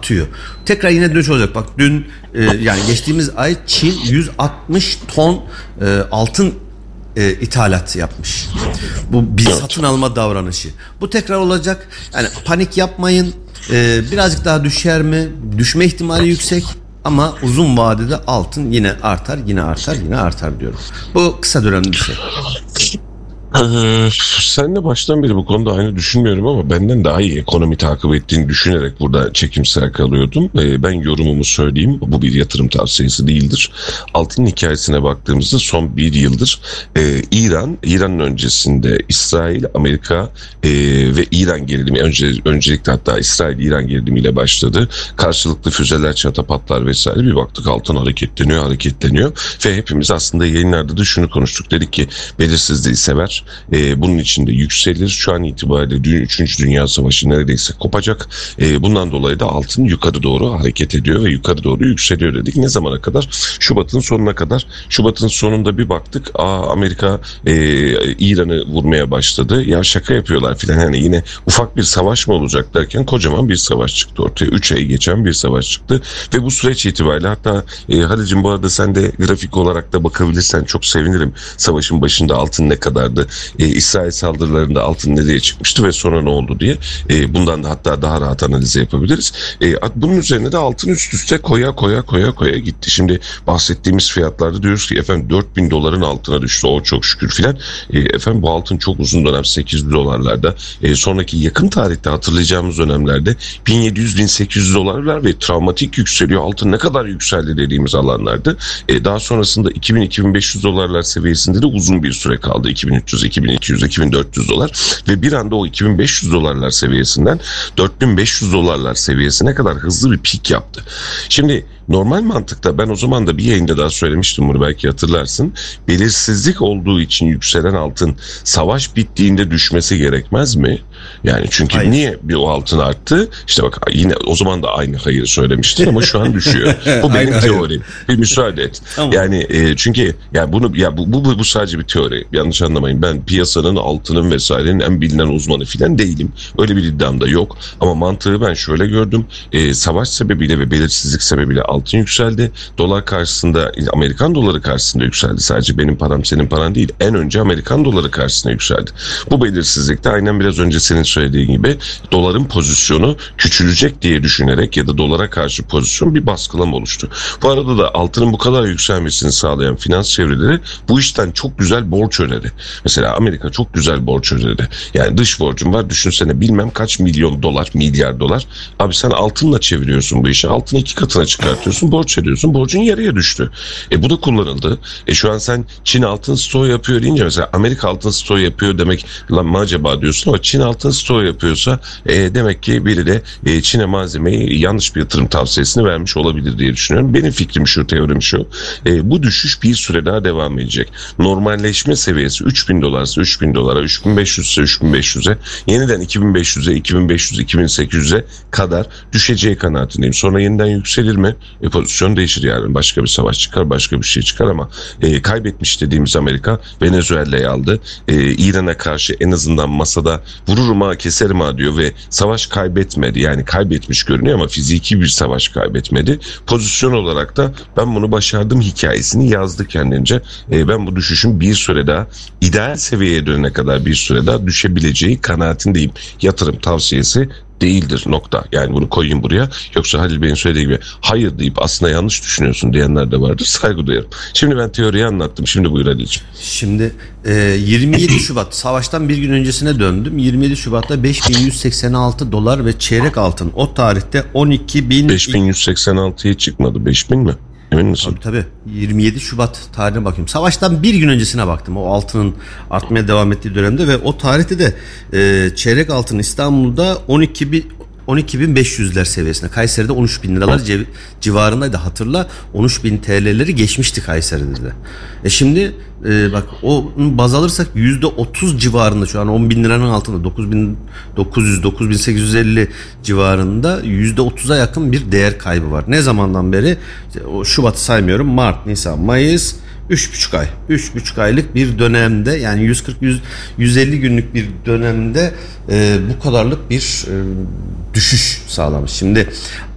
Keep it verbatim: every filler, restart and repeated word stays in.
artıyor. Tekrar yine dönüş olacak. Bak dün e, yani geçtiğimiz ay Çin yüz altmış ton e, altın e, ithalat yapmış. Bu bir satın alma davranışı. Bu tekrar olacak. Yani panik yapmayın. E, birazcık daha düşer mi? Düşme ihtimali yüksek. Ama uzun vadede altın yine artar, yine artar, yine artar diyorum. Bu kısa dönemli bir şey. Ee, seninle baştan beri bu konuda aynı düşünmüyorum ama benden daha iyi ekonomi takip ettiğini düşünerek burada çekimser kalıyordum. Ee, ben yorumumu söyleyeyim. Bu bir yatırım tavsiyesi değildir. Altın hikayesine baktığımızda son bir yıldır e, İran, İran'ın öncesinde İsrail, Amerika e, ve İran gerilimi, önce, öncelikle hatta İsrail-İran gerilimiyle başladı. Karşılıklı füzeler, çatapatlar vesaire, bir baktık altın hareketleniyor, hareketleniyor ve hepimiz aslında yayınlarda da şunu konuştuk. Dedik ki belirsizliği sever. Ee, bunun içinde yükselir. Şu an itibariyle üçüncü Dünya Savaşı neredeyse kopacak. Ee, bundan dolayı da altın yukarı doğru hareket ediyor ve yukarı doğru yükseliyor dedik. Ne zamana kadar? Şubat'ın sonuna kadar. Şubat'ın sonunda bir baktık. Aa, Amerika e, İran'ı vurmaya başladı. Ya şaka yapıyorlar filan. Yani yine ufak bir savaş mı olacak derken kocaman bir savaş çıktı ortaya. üç ay geçen bir savaş çıktı. Ve bu süreç itibariyle hatta e, Halil'cim bu arada sen de grafik olarak da bakabilirsen çok sevinirim. Savaşın başında altın ne kadardı? Ee, İsrail saldırılarında altın nereye çıkmıştı ve sonra ne oldu diye. Ee, bundan da hatta daha rahat analize yapabiliriz. Ee, bunun üzerine de altın üst üste koya koya koya koya gitti. Şimdi bahsettiğimiz fiyatlarda diyoruz ki efendim dört bin doların altına düştü. O çok şükür filan. Ee, efendim bu altın çok uzun dönem sekiz yüz dolarlarda. Ee, sonraki yakın tarihte hatırlayacağımız dönemlerde bin yedi yüz bin sekiz yüz dolarlar ve travmatik yükseliyor. Altın ne kadar yükseldi dediğimiz alanlardı. Ee, daha sonrasında iki bin iki bin beş yüz dolarlar seviyesinde de uzun bir süre kaldı. iki bin üç yüz iki bin iki yüz iki bin dört yüz dolar ve bir anda o iki bin beş yüz dolarlar seviyesinden dört bin beş yüz dolarlar seviyesine kadar hızlı bir pik yaptı. Şimdi normal mantıkta ben o zaman da bir yayında daha söylemiştim bunu, belki hatırlarsın. Belirsizlik olduğu için yükselen altın savaş bittiğinde düşmesi gerekmez mi? Yani çünkü hayır. Niye bir o altın arttı? İşte bak yine o zaman da aynı hayır söylemiştin ama şu an düşüyor. Bu benim teorim. Bir müsaade et. Tamam. Yani e, çünkü yani bunu ya bu, bu bu sadece bir teori. Yanlış anlamayın. Ben piyasanın, altının vesairenin en bilinen uzmanı filan değilim. Öyle bir iddiam da yok. Ama mantığı ben şöyle gördüm. E, savaş sebebiyle ve belirsizlik sebebiyle altın yükseldi. Dolar karşısında, Amerikan doları karşısında yükseldi. Sadece benim param senin paran değil. En önce Amerikan doları karşısında yükseldi. Bu belirsizlikte aynen biraz önce senin söylediğin gibi doların pozisyonu küçülecek diye düşünerek ya da dolara karşı pozisyon bir baskılama oluştu. Bu arada da altının bu kadar yükselmesini sağlayan finans çevreleri bu işten çok güzel borç öneri. Mesela Amerika çok güzel borç ödedi. Yani dış borcun var, düşünsene bilmem kaç milyon dolar, milyar dolar. Abi sen altınla çeviriyorsun bu işi. Altını iki katına çıkartıyorsun, borç ediyorsun. Borcun yarıya düştü. E bu da kullanıldı. E şu an sen Çin altın stoğu yapıyor deyince mesela Amerika altın stoğu yapıyor demek lan mı acaba diyorsun ama Çin altın stoğu yapıyorsa e, demek ki biri de e, Çin'e malzemeyi yanlış bir yatırım tavsiyesini vermiş olabilir diye düşünüyorum. Benim fikrim şu, teorim şu. E, bu düşüş bir süre daha devam edecek. Normalleşme seviyesi üç bin dolarsa üç bin dolara, üç bin beş yüz ise üç bin beş yüze, yeniden iki bin beş yüze, iki bin beş yüz, iki bin sekiz yüze kadar düşeceği kanaatindeyim. Sonra yeniden yükselir mi? E, pozisyon değişir yani. Başka bir savaş çıkar, başka bir şey çıkar ama e, kaybetmiş dediğimiz Amerika Venezuela'yı aldı. E, İran'a karşı en azından masada vururum ha, keserim ha diyor ve savaş kaybetmedi. Yani kaybetmiş görünüyor ama fiziki bir savaş kaybetmedi. Pozisyon olarak da ben bunu başardım hikayesini yazdı kendince. E, ben bu düşüşün bir süre daha ideal seviyeye dönene kadar bir süre daha düşebileceği kanaatindeyim. Yatırım tavsiyesi değildir, nokta. Yani bunu koyayım buraya. Yoksa Halil Bey'in söylediği gibi hayır deyip aslında yanlış düşünüyorsun diyenler de vardır. Saygı duyarım. Şimdi ben teoriyi anlattım. Şimdi buyur Halil'ciğim. Şimdi e, yirmi yedi Şubat savaştan bir gün öncesine döndüm. yirmi yedi Şubat'ta beş bin yüz seksen altı dolar ve çeyrek altın. O tarihte on iki bin... beş bin yüz seksen altıya çıkmadı. beş bin mi? Emin misin? Tabii tabii. yirmi yedi Şubat tarihine bakıyorum. Savaştan bir gün öncesine baktım. O altının artmaya devam ettiği dönemde ve o tarihte de e, çeyrek altın İstanbul'da on iki bin on iki bin beş yüzler seviyesinde. Kayseri'de on üç bin liralar civ- civarındaydı. Hatırla, on üç bin T L'leri geçmişti Kayseri'de de. E şimdi e, bak onu baz alırsak yüzde otuz civarında, şu an on bin liranın altında, dokuz bin dokuz yüz dokuz bin sekiz yüz elli civarında yüzde otuza yakın bir değer kaybı var. Ne zamandan beri? İşte o Şubat'ı saymıyorum. Mart, Nisan, Mayıs, üç buçuk ay. üç buçuk aylık bir dönemde, yani yüz kırk yüz elli günlük bir dönemde e, bu kadarlık bir e, düşüş sağlamış. Şimdi